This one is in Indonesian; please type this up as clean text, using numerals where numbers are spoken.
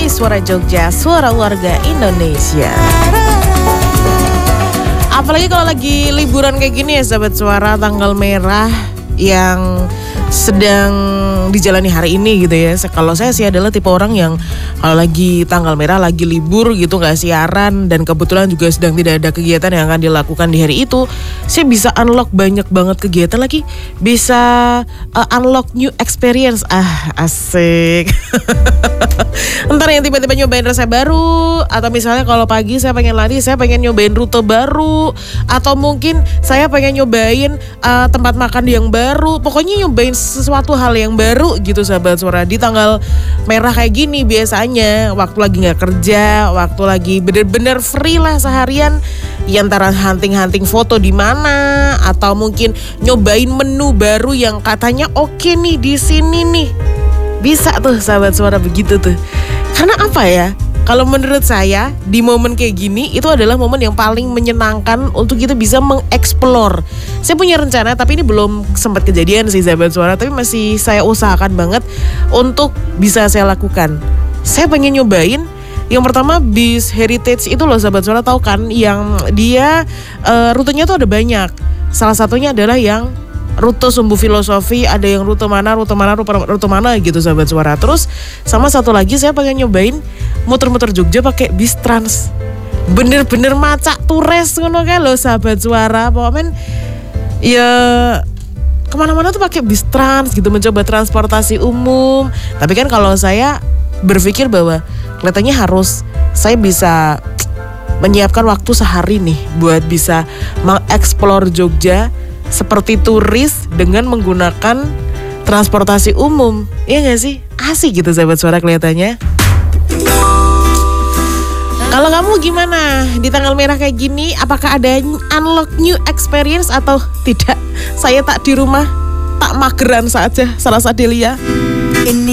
RRI Suara Jogja, suara warga Indonesia. Apalagi kalau lagi liburan kayak gini ya sahabat suara, tanggal merah yang sedang dijalani hari ini gitu ya. Kalau saya sih adalah tipe orang yang kalau lagi tanggal merah, lagi libur gitu, gak siaran, dan kebetulan juga sedang tidak ada kegiatan yang akan dilakukan di hari itu, saya bisa unlock banyak banget kegiatan lagi. Bisa unlock new experience. Asik. Entar yang tiba-tiba nyobain resep baru, atau misalnya kalau pagi saya pengen lari, saya pengen nyobain rute baru, atau mungkin saya pengen nyobain tempat makan yang baru. Pokoknya nyobain sesuatu hal yang baru gitu sahabat suara. Di tanggal merah kayak gini biasanya waktu lagi gak kerja, waktu lagi bener-bener free lah seharian, ya antara hunting-hunting foto di mana, atau mungkin nyobain menu baru yang katanya oke nih di sini nih. Bisa tuh sahabat suara begitu tuh. Karena apa ya? Kalau menurut saya di momen kayak gini itu adalah momen yang paling menyenangkan untuk kita bisa mengeksplor. Saya punya rencana tapi ini belum sempat kejadian sih sahabat suara, tapi masih saya usahakan banget untuk bisa saya lakukan. Saya pengen nyobain yang pertama bis heritage itu loh sahabat suara, tahu kan yang dia rutenya tuh ada banyak. Salah satunya adalah yang rute Sumbu Filosofi, ada yang rute mana gitu sahabat suara. Terus sama satu lagi saya pengen nyobain muter-muter Jogja pakai bis trans. Bener-bener macak tures ngono kae lho sahabat suara. Pokoknya ya kemana-mana tuh pakai bis trans gitu, mencoba transportasi umum. Tapi kan kalau saya berpikir bahwa kelihatannya harus saya bisa menyiapkan waktu sehari nih buat bisa mengeksplor Jogja seperti turis dengan menggunakan transportasi umum. Iya gak sih? Asik gitu sahabat suara kelihatannya. Kalau kamu gimana? Di tanggal merah kayak gini, apakah ada unlock new experience atau tidak? Saya tak di rumah, tak mageran saja, salah Delia.